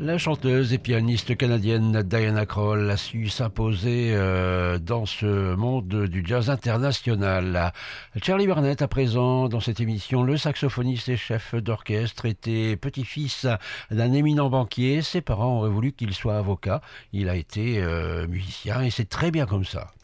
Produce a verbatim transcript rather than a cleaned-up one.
La chanteuse et pianiste canadienne Diana Krall a su s'imposer euh, dans ce monde du jazz international. Charlie Barnet, à présent, dans cette émission, le saxophoniste et chef d'orchestre, était petit-fils d'un éminent banquier. Ses parents auraient voulu qu'il soit avocat. Il a été euh, musicien et c'est très bien comme ça.